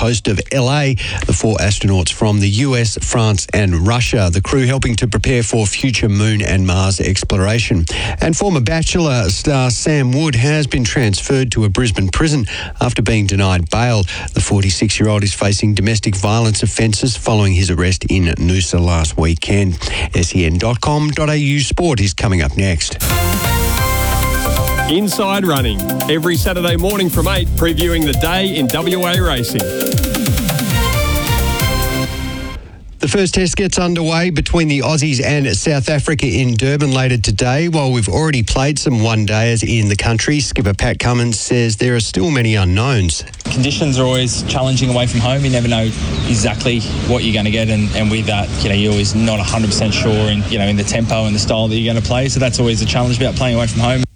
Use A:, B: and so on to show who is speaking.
A: coast of LA. The 4 astronauts from the US, France and Russia. The crew helping to prepare for future Moon and Mars exploration. And former Bachelor star Sam Wood has been transferred to a Brisbane prison after being denied bail. The 46-year-old is facing domestic violence offences following his arrest in Noosa last weekend. SEN.com.au Sport is coming up next.
B: Inside Running, every Saturday morning from 8, previewing the day in WA racing.
A: The first test gets underway between the Aussies and South Africa in Durban later today. While we've already played some one-dayers in the country, skipper Pat Cummins says there are still many unknowns.
C: Conditions are always challenging away from home. You never know exactly what you're going to get, and with that, you're always not 100% sure in the tempo and the style that you're going to play. So that's always a challenge about playing away from home.